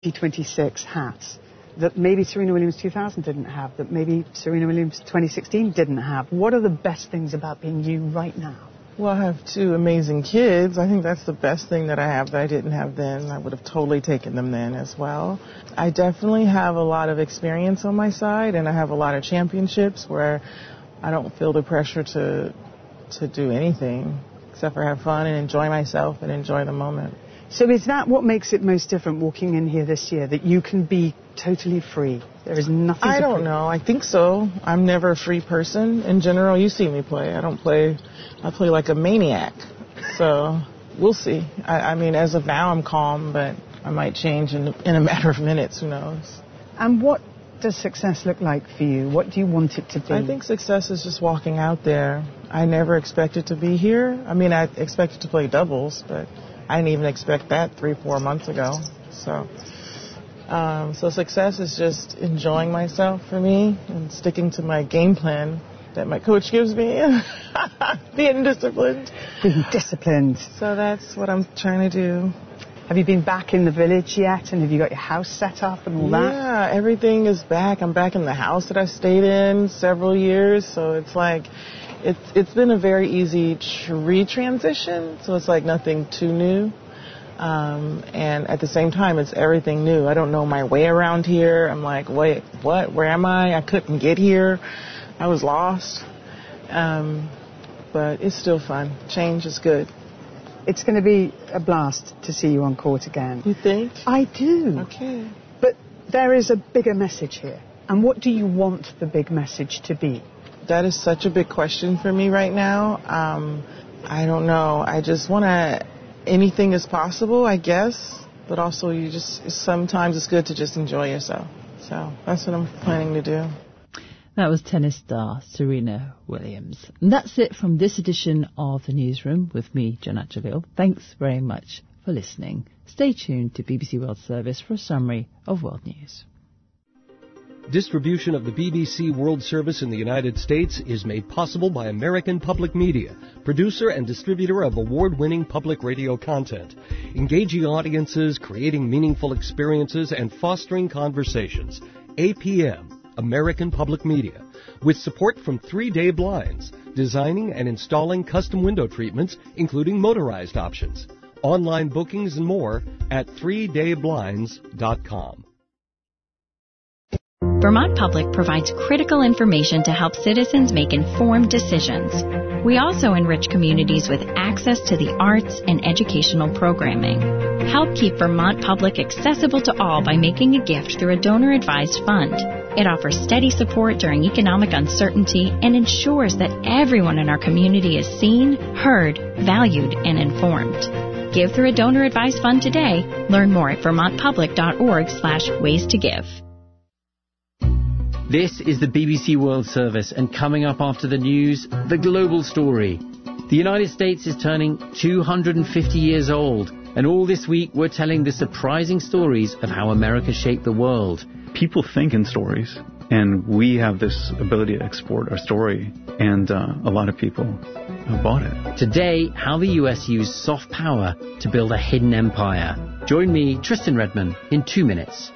T26 hats that maybe Serena Williams 2000 didn't have, that maybe Serena Williams 2016 didn't have? What are the best things about being you right now? Well, I have two amazing kids. I think that's the best thing that I have that I didn't have then. I would have totally taken them then as well. I definitely have a lot of experience on my side, and I have a lot of championships where I don't feel the pressure to do anything except for have fun and enjoy myself and enjoy the moment. So is that what makes it most different walking in here this year, that you can be totally free? There is nothing I don't know. I think so. I'm never a free person. In general, you see me play. I play like a maniac. So we'll see. I mean, as of now, I'm calm, but I might change in a matter of minutes. Who knows? And what does success look like for you? What do you want it to be? I think success is just walking out there. I never expected to be here. I mean, I expected to play doubles, but I didn't even expect that 3-4 months ago. So success is just enjoying myself for me and sticking to my game plan that my coach gives me. Being disciplined. Being disciplined. So that's what I'm trying to do. Have you been back in the village yet? And have you got your house set up and all that? Yeah, everything is back. I'm back in the house that I stayed in several years. So it's like, it's been a very easy transition. So it's like nothing too new. And at the same time, it's everything new. I don't know my way around here. I'm like, wait, what? Where am I? I couldn't get here. I was lost. But it's still fun. Change is good. It's going to be a blast to see you on court again. You think? I do. Okay. But there is a bigger message here. And what do you want the big message to be? That is such a big question for me right now. I don't know. I just want to, anything is possible, I guess. But also sometimes it's good to just enjoy yourself. So that's what I'm planning to do. That was tennis star Serena Williams. And that's it from this edition of The Newsroom with me, Janet Jalil. Thanks very much for listening. Stay tuned to BBC World Service for a summary of world news. Distribution of the BBC World Service in the United States is made possible by American Public Media, producer and distributor of award-winning public radio content, engaging audiences, creating meaningful experiences, and fostering conversations. APM. American Public Media, with support from 3 Day Blinds, designing and installing custom window treatments, including motorized options. Online bookings and more at 3dayblinds.com. Vermont Public provides critical information to help citizens make informed decisions. We also enrich communities with access to the arts and educational programming. Help keep Vermont Public accessible to all by making a gift through a donor-advised fund. It offers steady support during economic uncertainty and ensures that everyone in our community is seen, heard, valued, and informed. Give through a donor-advised fund today. Learn more at vermontpublic.org/ways to give. This is the BBC World Service, and coming up after the news, the global story. The United States is turning 250 years old, and all this week we're telling the surprising stories of how America shaped the world. People think in stories, and we have this ability to export our story, and a lot of people have bought it. Today, how the US used soft power to build a hidden empire. Join me, Tristan Redman, in 2 minutes.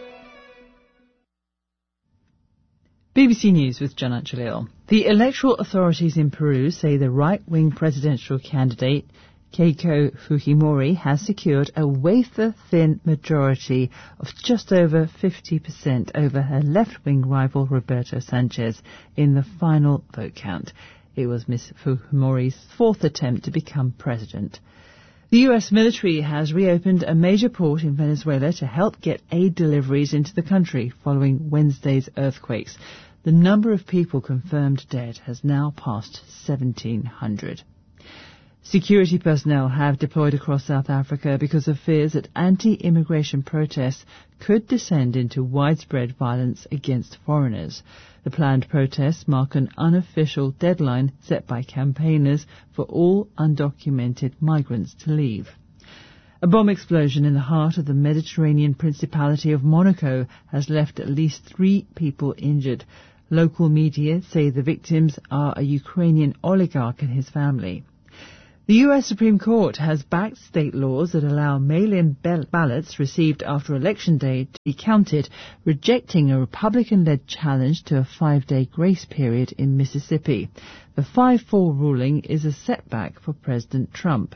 BBC News with Janet Jalil. The electoral authorities in Peru say the right-wing presidential candidate Keiko Fujimori has secured a wafer-thin majority of just over 50% over her left-wing rival Roberto Sanchez in the final vote count. It was Ms. Fujimori's 4th attempt to become president. The US military has reopened a major port in Venezuela to help get aid deliveries into the country following Wednesday's earthquakes. The number of people confirmed dead has now passed 1,700. Security personnel have deployed across South Africa because of fears that anti-immigration protests could descend into widespread violence against foreigners. The planned protests mark an unofficial deadline set by campaigners for all undocumented migrants to leave. A bomb explosion in the heart of the Mediterranean Principality of Monaco has left at least 3 people injured. Local media say the victims are a Ukrainian oligarch and his family. The U.S. Supreme Court has backed state laws that allow mail-in ballots received after Election Day to be counted, rejecting a Republican-led challenge to a 5-day grace period in Mississippi. The 5-4 ruling is a setback for President Trump.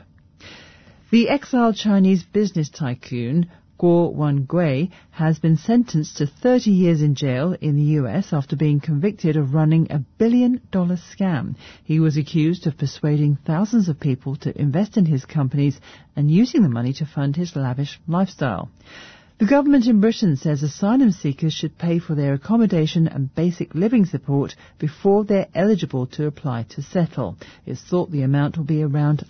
The exiled Chinese business tycoon Guo Wengui has been sentenced to 30 years in jail in the U.S. after being convicted of running a $1 billion scam. He was accused of persuading thousands of people to invest in his companies and using the money to fund his lavish lifestyle. The government in Britain says asylum seekers should pay for their accommodation and basic living support before they're eligible to apply to settle. It's thought the amount will be around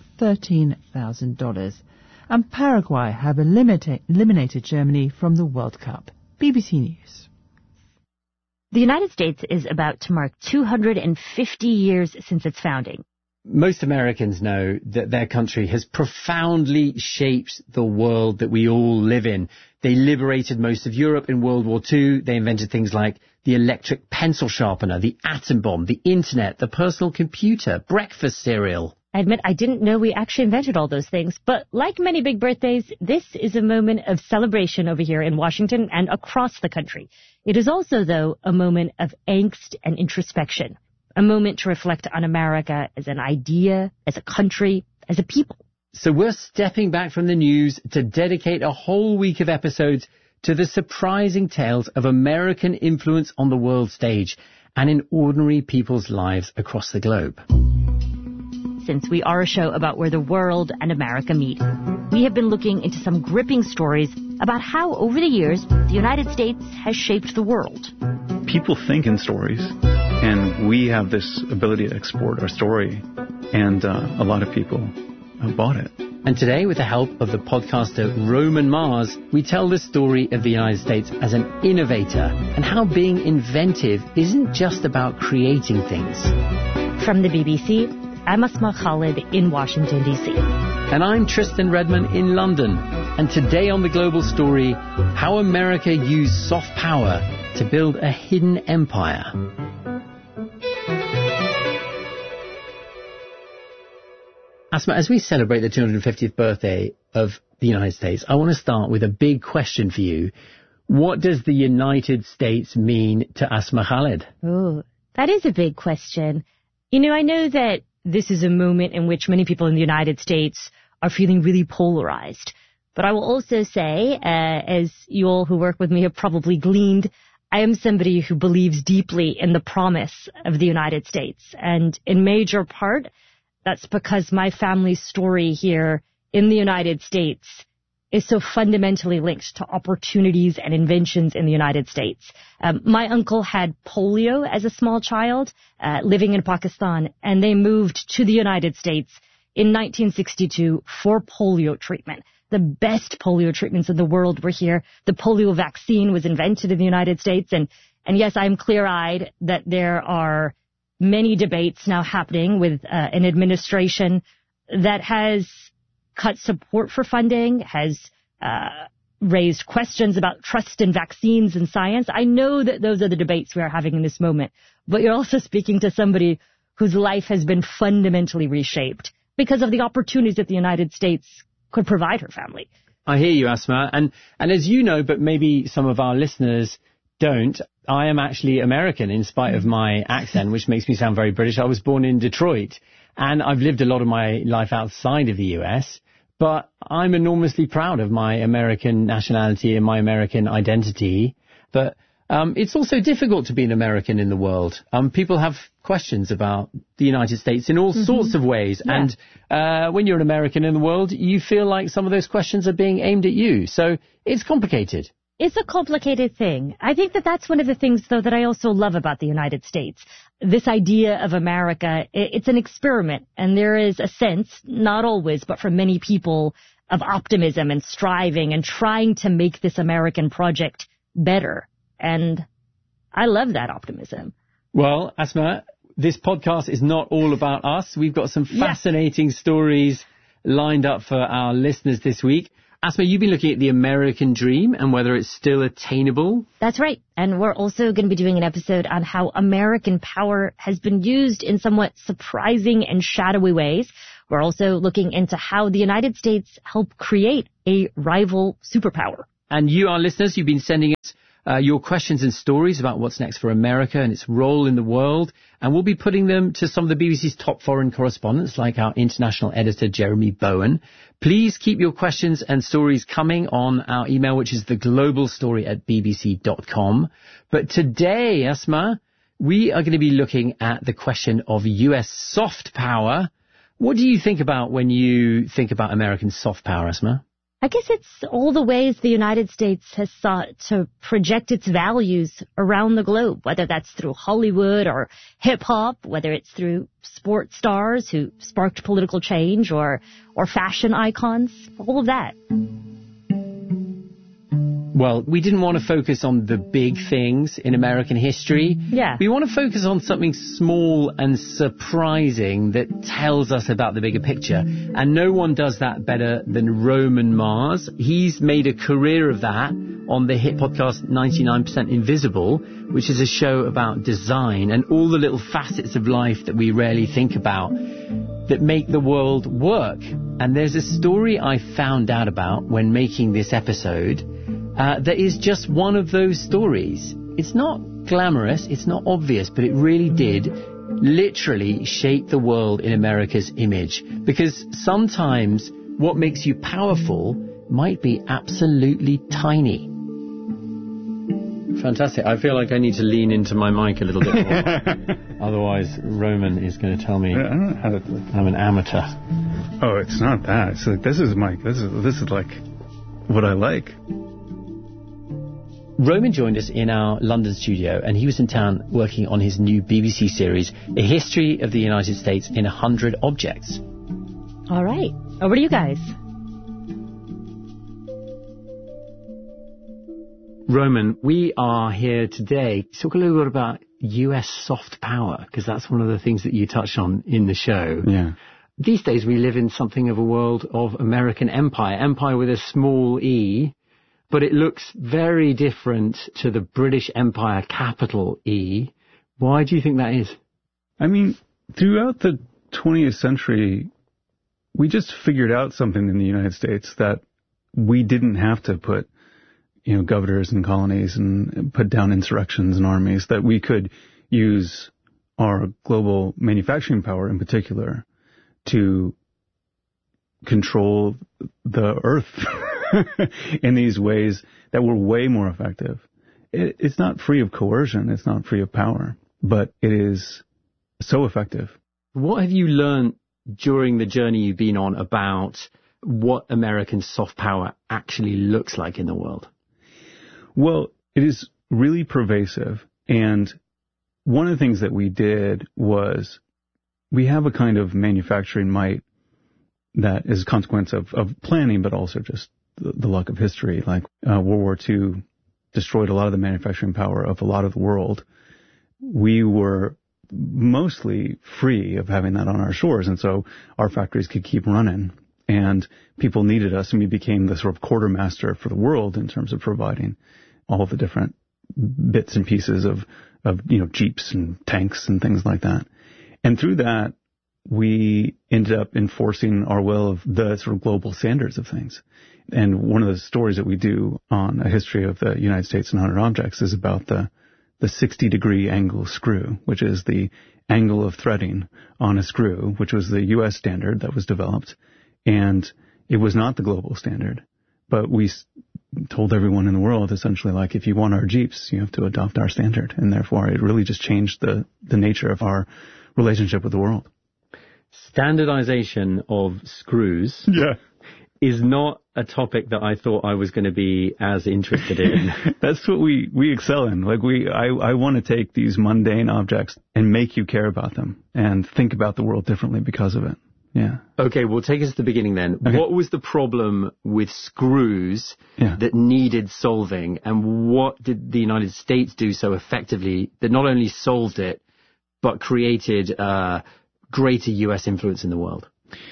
$13,000. And Paraguay have eliminated Germany from the World Cup. BBC News. The United States is about to mark 250 years since its founding. Most Americans know that their country has profoundly shaped the world that we all live in. They liberated most of Europe in World War II. They invented things like the electric pencil sharpener, the atom bomb, the internet, the personal computer, breakfast cereal. I admit I didn't know we actually invented all those things, but like many big birthdays, this is a moment of celebration over here in Washington and across the country. It is also, though, a moment of angst and introspection, a moment to reflect on America as an idea, as a country, as a people. So we're stepping back from the news to dedicate a whole week of episodes to the surprising tales of American influence on the world stage and in ordinary people's lives across the globe. Since we are a show about where the world and America meet, we have been looking into some gripping stories about how, over the years, the United States has shaped the world. People think in stories, and we have this ability to export our story, and a lot of people have bought it. And today, with the help of the podcaster Roman Mars, we tell the story of the United States as an innovator and how being inventive isn't just about creating things. From the BBC, I'm Asma Khalid in Washington, D.C. And I'm Tristan Redman in London. And today on The Global Story, how America used soft power to build a hidden empire. Asma, as we celebrate the 250th birthday of the United States, I want to start with a big question for you. What does the United States mean to Asma Khalid? Oh, that is a big question. You know, I know that this is a moment in which many people in the United States are feeling really polarized. But I will also say, as you all who work with me have probably gleaned, I am somebody who believes deeply in the promise of the United States. And in major part, that's because my family's story here in the United States is so fundamentally linked to opportunities and inventions in the United States. My uncle had polio as a small child, living in Pakistan, and they moved to the United States in 1962 for polio treatment. The best polio treatments in the world were here. The polio vaccine was invented in the United States. And yes, I'm clear-eyed that there are many debates now happening with an administration that has cut support for funding, has raised questions about trust in vaccines and science. I know that those are the debates we are having in this moment, but you're also speaking to somebody whose life has been fundamentally reshaped because of the opportunities that the United States could provide her family. I hear you, Asma. And as you know, but maybe some of our listeners don't, I am actually American in spite of my accent, which makes me sound very British. I was born in Detroit, and I've lived a lot of my life outside of the US. But I'm enormously proud of my American nationality and my American identity. But it's also difficult to be an American in the world. People have questions about the United States in all sorts of ways. Yeah. And when you're an American in the world, you feel like some of those questions are being aimed at you. So it's complicated. It's a complicated thing. I think that that's one of the things, though, that I also love about the United States. This idea of America, it's an experiment, and there is a sense, not always, but for many people, of optimism and striving and trying to make this American project better. And I love that optimism. Well, Asma, this podcast is not all about us. We've got some fascinating stories lined up for our listeners this week. Asma, you've been looking at the American dream and whether it's still attainable. That's right. And we're also going to be doing an episode on how American power has been used in somewhat surprising and shadowy ways. We're also looking into how the United States helped create a rival superpower. And you, our listeners, you've been sending us your questions and stories about what's next for America and its role in the world. And we'll be putting them to some of the BBC's top foreign correspondents, like our international editor, Jeremy Bowen. Please keep your questions and stories coming on our email, which is theglobalstory@bbc.com. But today, Asma, we are going to be looking at the question of U.S. soft power. What do you think about when you think about American soft power, Asma? I guess it's all the ways the United States has sought to project its values around the globe, whether that's through Hollywood or hip-hop, whether it's through sports stars who sparked political change or fashion icons, all of that. Well, we didn't want to focus on the big things in American history. Yeah. We want to focus on something small and surprising that tells us about the bigger picture. And no one does that better than Roman Mars. He's made a career of that on the hit podcast 99% Invisible, which is a show about design and all the little facets of life that we rarely think about that make the world work. And there's a story I found out about when making this episode that is just one of those stories. It's not glamorous, it's not obvious, but it really did literally shape the world in America's image. Because sometimes what makes you powerful might be absolutely tiny. Fantastic. I feel like I need to lean into my mic a little bit more. Otherwise, Roman is going to tell me I don't know how to... I'm an amateur. Oh, it's not that. It's like, this is like what I like. Roman joined us in our London studio, and he was in town working on his new BBC series, A History of the United States in 100 Objects. All right. Over to you guys. Roman, we are here today to talk a little bit about US soft power, because that's one of the things that you touched on in the show. Yeah. These days we live in something of a world of American empire, empire with a small e, but it looks very different to the British Empire, capital E. Why do you think that is? I mean, throughout the 20th century, we just figured out something in the United States that we didn't have to put, governors and colonies and put down insurrections and armies, that we could use our global manufacturing power in particular to control the earth in these ways that were way more effective. It's not free of coercion. It's not free of power, but it is so effective. What have you learned during the journey you've been on about what American soft power actually looks like in the world? Well, it is really pervasive. And one of the things that we did was we have a kind of manufacturing might that is a consequence of planning, but also just the luck of history. Like World War II destroyed a lot of the manufacturing power of a lot of the world. We were mostly free of having that on our shores, and so our factories could keep running. And people needed us, and we became the sort of quartermaster for the world in terms of providing all the different bits and pieces of jeeps and tanks and things like that. And through that, we ended up enforcing our will of the sort of global standards of things. And one of the stories that we do on A History of the United States in 100 Objects is about the 60-degree angle screw, which is the angle of threading on a screw, which was the U.S. standard that was developed. And it was not the global standard. But we told everyone in the world, essentially, like, if you want our Jeeps, you have to adopt our standard. And therefore, it really just changed the nature of our relationship with the world. Standardization of screws is not a topic that I thought I was going to be as interested in. That's what we excel in. Like I want to take these mundane objects and make you care about them and think about the world differently because of it. Yeah. Okay, well, take us to the beginning then. Okay. What was the problem with screws that needed solving, and what did the United States do so effectively that not only solved it, but created greater U.S. influence in the world?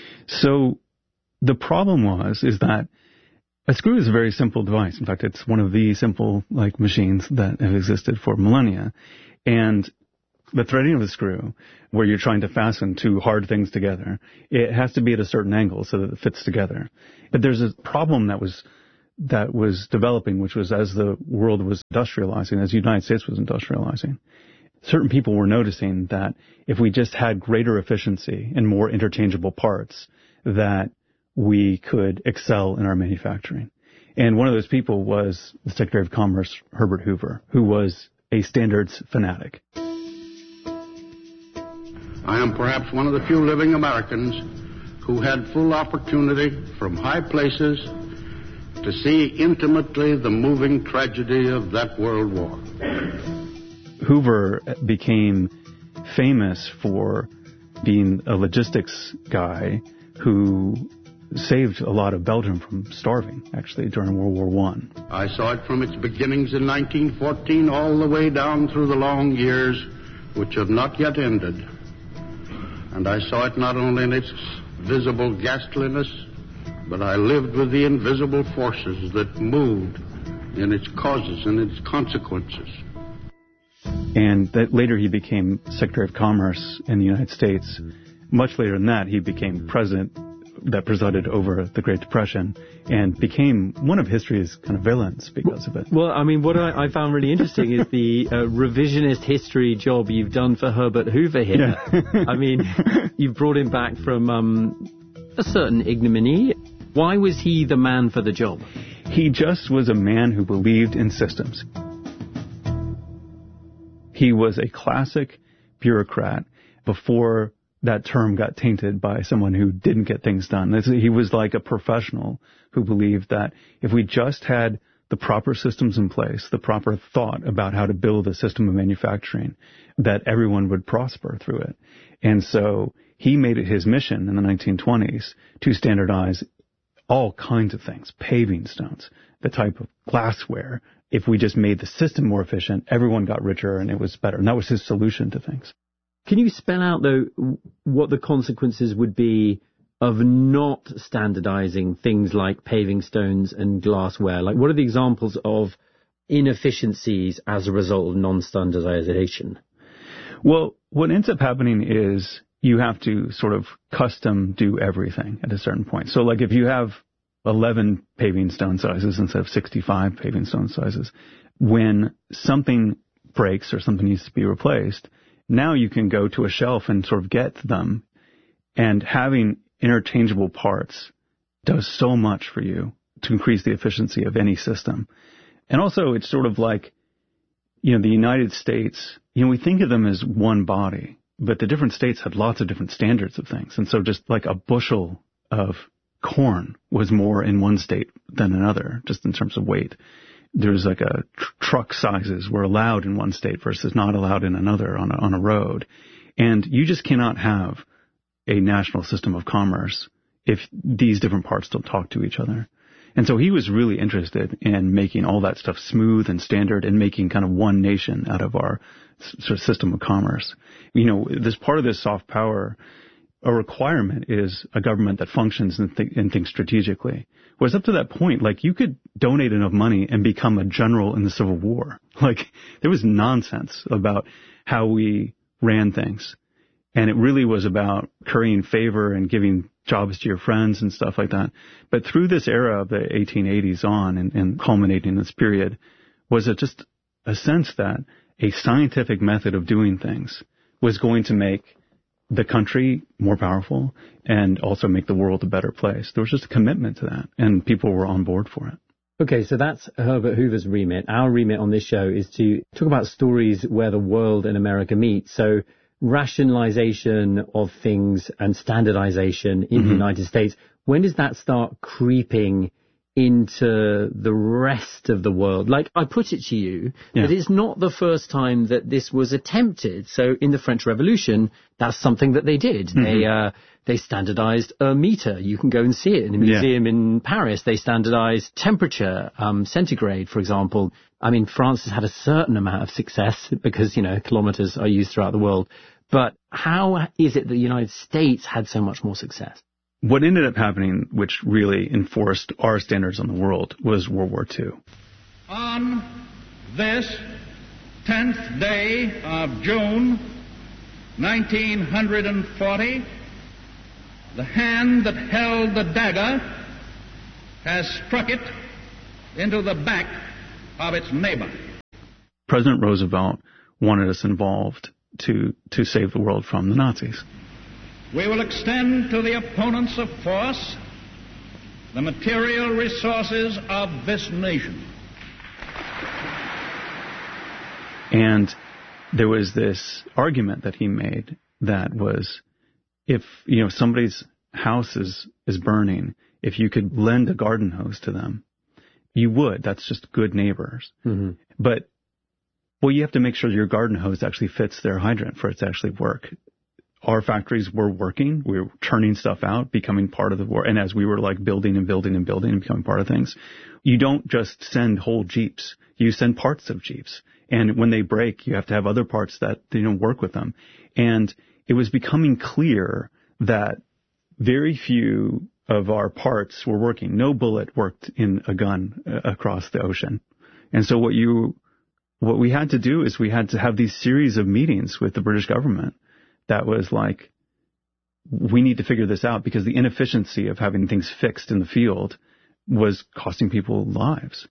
So the problem is that a screw is a very simple device. In fact, it's one of the simple machines that have existed for millennia. And the threading of a screw, where you're trying to fasten two hard things together, it has to be at a certain angle so that it fits together. But there's a problem that was developing, which was as the world was industrializing, as the United States was industrializing, certain people were noticing that if we just had greater efficiency and more interchangeable parts, that we could excel in our manufacturing. And one of those people was the Secretary of Commerce, Herbert Hoover, who was a standards fanatic. I am perhaps one of the few living Americans who had full opportunity from high places to see intimately the moving tragedy of that World War. Hoover became famous for being a logistics guy who saved a lot of Belgium from starving, actually, during World War I. I saw it from its beginnings in 1914 all the way down through the long years which have not yet ended. And I saw it not only in its visible ghastliness, but I lived with the invisible forces that moved in its causes and its consequences. And that later he became Secretary of Commerce in the United States. Much later than that, he became president that presided over the Great Depression and became one of history's kind of villains because of it. Well, I mean, what I found really interesting is the revisionist history job you've done for Herbert Hoover here. Yeah. I mean, you've brought him back from a certain ignominy. Why was he the man for the job? He just was a man who believed in systems. He was a classic bureaucrat before that term got tainted by someone who didn't get things done. He was like a professional who believed that if we just had the proper systems in place, the proper thought about how to build a system of manufacturing, that everyone would prosper through it. And so he made it his mission in the 1920s to standardize all kinds of things, paving stones, the type of glassware. If we just made the system more efficient, everyone got richer and it was better. And that was his solution to things. Can you spell out, though, what the consequences would be of not standardizing things like paving stones and glassware? Like, what are the examples of inefficiencies as a result of non-standardization? Well, what ends up happening is you have to sort of custom do everything at a certain point. So, like, if you have 11 paving stone sizes instead of 65 paving stone sizes, when something breaks or something needs to be replaced, now you can go to a shelf and sort of get them, and having interchangeable parts does so much for you to increase the efficiency of any system. And also, it's sort of like, the United States, we think of them as one body, but the different states had lots of different standards of things. And so just like a bushel of corn was more in one state than another, just in terms of weight. There's like a truck sizes were allowed in one state versus not allowed in another on a road. And you just cannot have a national system of commerce if these different parts don't talk to each other. And so he was really interested in making all that stuff smooth and standard and making kind of one nation out of our sort of system of commerce. This part of this soft power, a requirement is a government that functions and thinks strategically. Whereas up to that point, like, you could donate enough money and become a general in the Civil War. Like, there was nonsense about how we ran things. And it really was about currying favor and giving jobs to your friends and stuff like that. But through this era of the 1880s on and culminating this period was just a sense that a scientific method of doing things was going to make the country more powerful and also make the world a better place. There was just a commitment to that, and people were on board for it. Okay, so that's Herbert Hoover's remit. Our remit on this show is to talk about stories where the world and America meet. So rationalization of things and standardization in the United States. When does that start creeping into the rest of the world? Like, I put it to you that it's not the first time that this was attempted. So in the French Revolution, that's something that they did. They standardized a meter. You can go and see it in a museum in Paris. They standardized temperature, centigrade, for example. I mean, France has had a certain amount of success because, kilometers are used throughout the world. But how is it that the United States had so much more success? What ended up happening, which really enforced our standards on the world, was World War II. On this 10th day of June, 1940, the hand that held the dagger has struck it into the back of its neighbor. President Roosevelt wanted us involved to save the world from the Nazis. We will extend to the opponents of force the material resources of this nation. And there was this argument that he made that was, if somebody's house is burning, if you could lend a garden hose to them, you would. That's just good neighbors. Mm-hmm. But you have to make sure your garden hose actually fits their hydrant for it to actually work. Our factories were working. We were churning stuff out, becoming part of the war. And as we were like building and becoming part of things, you don't just send whole Jeeps. You send parts of Jeeps. And when they break, you have to have other parts that work with them. And it was becoming clear that very few of our parts were working. No bullet worked in a gun across the ocean. And so what we had to do is we had to have these series of meetings with the British government that was like, we need to figure this out because the inefficiency of having things fixed in the field was costing people lives.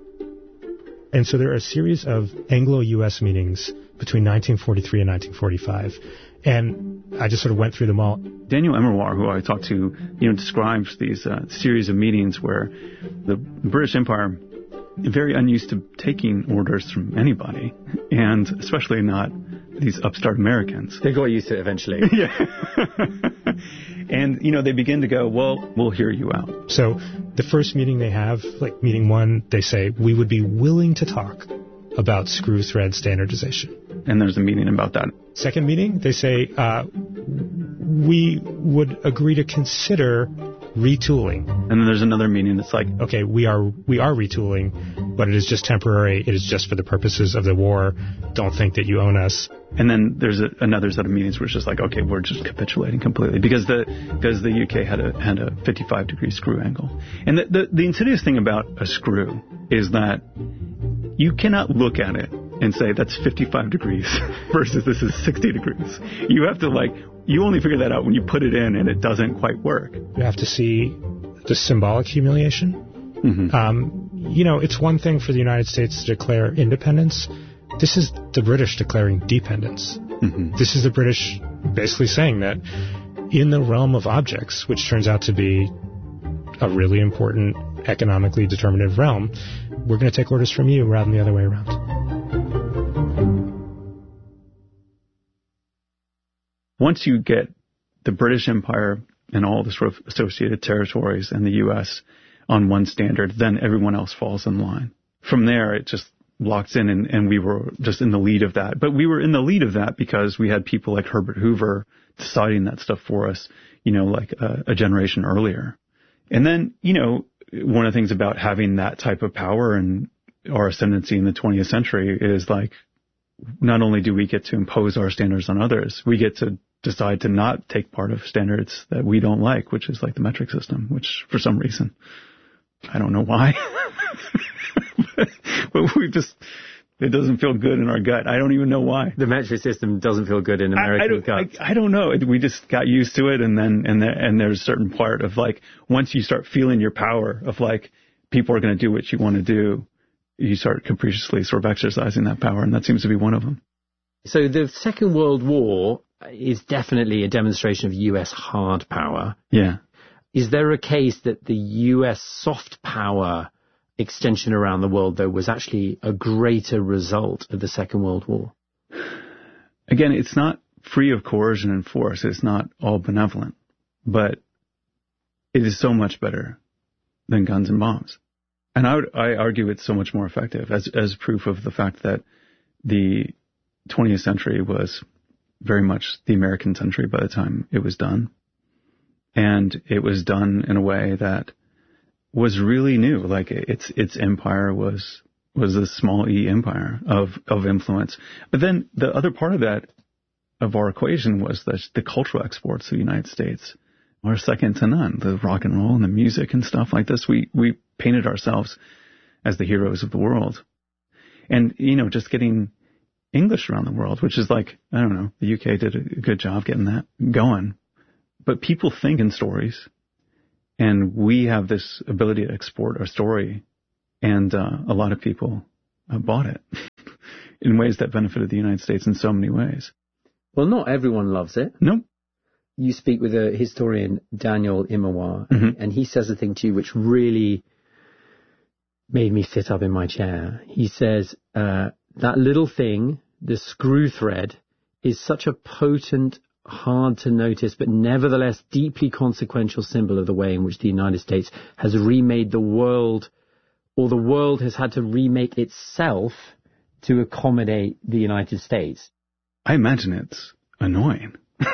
And so there are a series of Anglo-U.S. meetings between 1943 and 1945. And I just sort of went through them all. Daniel Emmerwar, who I talked to, describes these series of meetings where the British Empire, very unused to taking orders from anybody, and especially not these upstart Americans. They got used to it eventually. Yeah. And, they begin to go, well, we'll hear you out. So the first meeting they have, like meeting one, they say, we would be willing to talk about screw thread standardization. And there's a meeting about that. Second meeting, they say, we would agree to consider retooling. And then there's another meeting that's like, okay, we are retooling, but it is just temporary. It is just for the purposes of the war. Don't think that you own us. And then there's another set of meetings where it's just like, okay, we're just capitulating completely because the UK had a 55-degree screw angle. And the insidious thing about a screw is that you cannot look at it and say that's 55 degrees versus this is 60 degrees. You have to you only figure that out when you put it in and it doesn't quite work. You have to see the symbolic humiliation. Mm-hmm. It's one thing for the United States to declare independence. This is the British declaring dependence. Mm-hmm. This is the British basically saying that in the realm of objects, which turns out to be a really important economically determinative realm, we're going to take orders from you rather than the other way around. Once you get the British Empire and all the sort of associated territories and the U.S. on one standard, then everyone else falls in line. From there, it just locks in, and we were just in the lead of that. But we were in the lead of that because we had people like Herbert Hoover deciding that stuff for us, like a generation earlier. And then, one of the things about having that type of power and our ascendancy in the 20th century is like, not only do we get to impose our standards on others, we get to decide to not take part of standards that we don't like, which is like the metric system, which for some reason, I don't know why, but it doesn't feel good in our gut. I don't even know why. The metric system doesn't feel good in American guts. I don't know. We just got used to it, and there's a certain part of like, once you start feeling your power of like, people are going to do what you want to do, you start capriciously sort of exercising that power, and that seems to be one of them. So the Second World War is definitely a demonstration of U.S. hard power. Yeah. Is there a case that the U.S. soft power extension around the world, though, was actually a greater result of the Second World War? Again, it's not free of coercion and force. It's not all benevolent. But it is so much better than guns and bombs. And I argue it's so much more effective as proof of the fact that the 20th century was very much the American century by the time it was done. And it was done in a way that was really new. Like its empire was a small e empire of influence. But then the other part of that, of our equation, was that the cultural exports of the United States are second to none. The rock and roll and the music and stuff like this, we painted ourselves as the heroes of the world. And, just getting English around the world, which is like, I don't know, the UK did a good job getting that going. But people think in stories, and we have this ability to export our story, and a lot of people bought it in ways that benefited the United States in so many ways. Well, not everyone loves it. No. You speak with a historian, Daniel Immerwahr, and he says a thing to you which really made me sit up in my chair. He says, that little thing, the screw thread, is such a potent, hard to notice, but nevertheless deeply consequential symbol of the way in which the United States has remade the world, or the world has had to remake itself to accommodate the United States. I imagine it's annoying,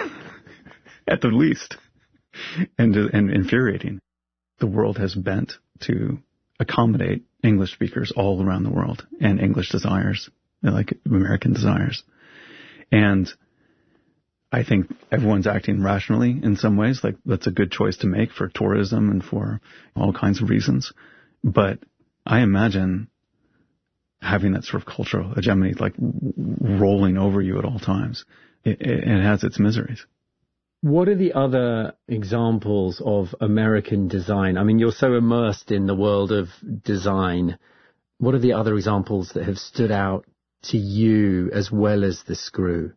at the least, and infuriating. The world has bent to accommodate English speakers all around the world and English desires, like American desires. And I think everyone's acting rationally in some ways, like that's a good choice to make for tourism and for all kinds of reasons. But I imagine having that sort of cultural hegemony like rolling over you at all times. It has its miseries. What are the other examples of American design? I mean, you're so immersed in the world of design. What are the other examples that have stood out to you as well as the screw?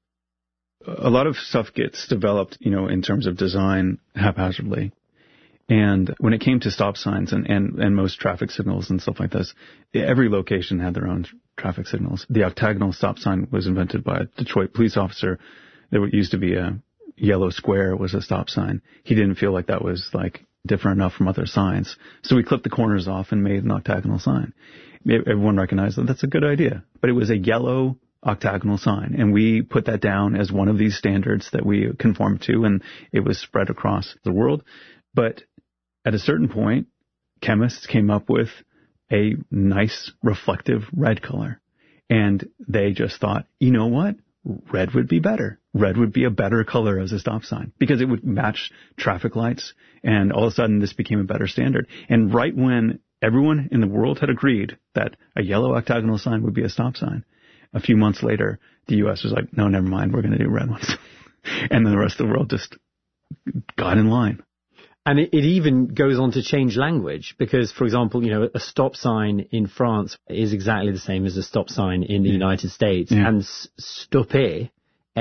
A lot of stuff gets developed, in terms of design haphazardly. And when it came to stop signs and most traffic signals and stuff like this, every location had their own traffic signals. The octagonal stop sign was invented by a Detroit police officer. There used to be a yellow square was a stop sign. He didn't feel like that was like different enough from other signs. So we clipped the corners off and made an octagonal sign. Everyone recognized that that's a good idea. But it was a yellow octagonal sign. And we put that down as one of these standards that we conformed to, and it was spread across the world. But at a certain point, chemists came up with a nice reflective red color. And they just thought, you know what? Red would be better. Red would be a better color as a stop sign because it would match traffic lights. And all of a sudden this became a better standard. And right when everyone in the world had agreed that a yellow octagonal sign would be a stop sign, a few months later, the U.S. was like, no, never mind. We're going to do red ones. And then the rest of the world just got in line. And it even goes on to change language because, for example, a stop sign in France is exactly the same as a stop sign in the United States. Yeah. And stopper,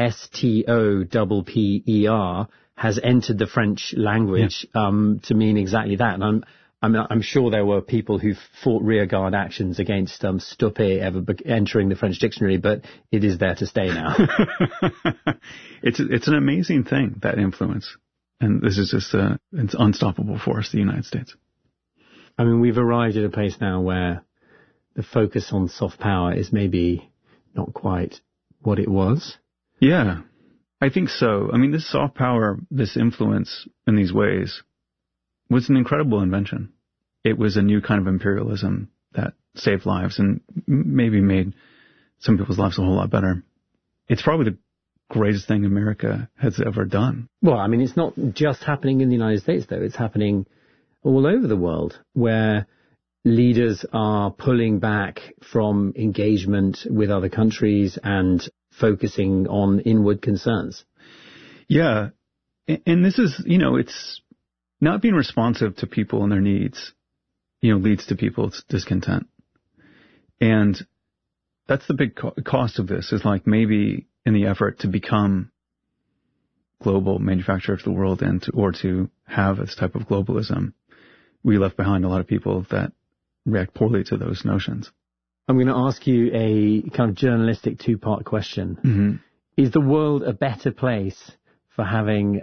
S-T-O-P-P-E-R, has entered the French language to mean exactly that. And I'm sure there were people who fought rearguard actions against stopper ever entering the French dictionary, but it is there to stay now. It's an amazing thing, that influence. And this is just it's unstoppable force, the United States. I mean, we've arrived at a place now where the focus on soft power is maybe not quite what it was. Yeah, I think so. I mean, this soft power, this influence in these ways was an incredible invention. It was a new kind of imperialism that saved lives and maybe made some people's lives a whole lot better. It's probably the greatest thing America has ever done. Well, I mean, it's not just happening in the United States, though. It's happening all over the world where leaders are pulling back from engagement with other countries and focusing on inward concerns. Yeah. And this is, it's not being responsive to people and their needs, leads to people's discontent. And that's the big cost of this, is like maybe in the effort to become global manufacturer of the world or to have this type of globalism, we left behind a lot of people that react poorly to those notions. I'm going to ask you a kind of journalistic two-part question. Mm-hmm. Is the world a better place for having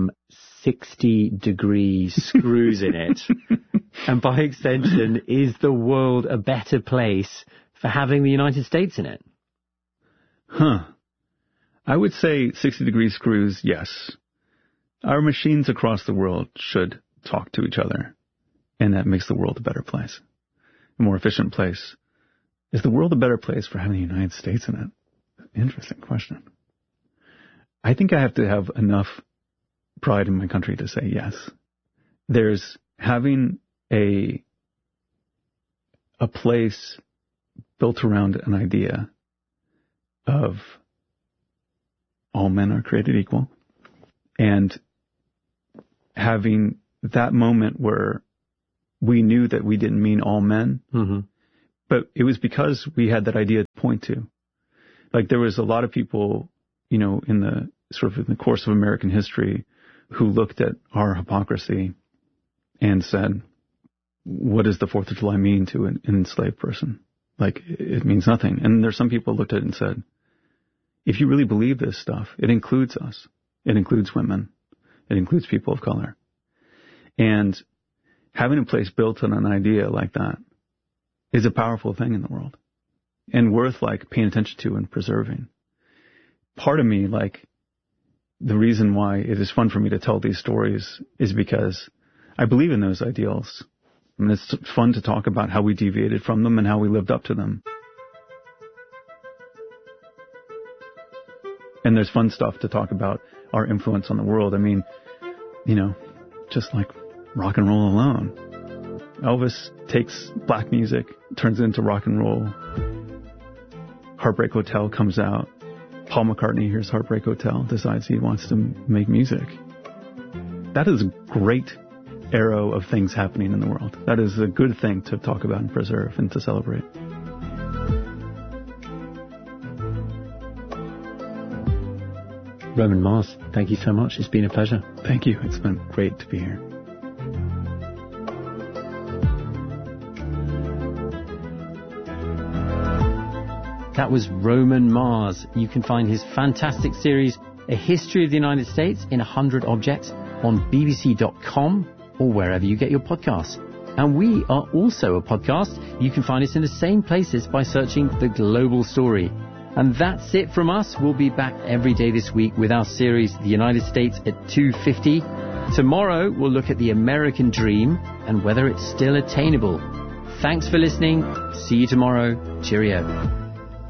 60-degree screws in it? And by extension, is the world a better place for having the United States in it? I would say 60-degree screws, yes. Our machines across the world should talk to each other, and that makes the world a better place, a more efficient place. Is the world a better place for having the United States in it? Interesting question. I think I have to have enough pride in my country to say yes. There's having a place built around an idea of all men are created equal, and having that moment where we knew that we didn't mean all men, but it was because we had that idea to point to. Like there was a lot of people, in the course of American history who looked at our hypocrisy and said, what does the 4th of July mean to an enslaved person? Like, it means nothing. And there's some people who looked at it and said, if you really believe this stuff, it includes us. It includes women. It includes people of color. And having a place built on an idea like that is a powerful thing in the world and worth paying attention to and preserving. Part of me, the reason why it is fun for me to tell these stories is because I believe in those ideals. And it's fun to talk about how we deviated from them and how we lived up to them. And there's fun stuff to talk about our influence on the world. I mean, just like rock and roll alone. Elvis takes black music, turns it into rock and roll. Heartbreak Hotel comes out. Paul McCartney hears Heartbreak Hotel, decides he wants to make music. That is a great arrow of things happening in the world. That is a good thing to talk about and preserve and to celebrate. Roman Mars, thank you so much. It's been a pleasure. Thank you. It's been great to be here. That was Roman Mars. You can find his fantastic series, A History of the United States in 100 Objects, on bbc.com or wherever you get your podcasts. And we are also a podcast. You can find us in the same places by searching The Global Story. And that's it from us. We'll be back every day this week with our series, The United States at 250. Tomorrow, we'll look at the American dream and whether it's still attainable. Thanks for listening. See you tomorrow. Cheerio.